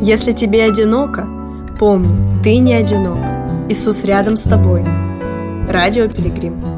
Если тебе одиноко, помни, ты не одинок. Иисус рядом с тобой. Радио Пилигрим.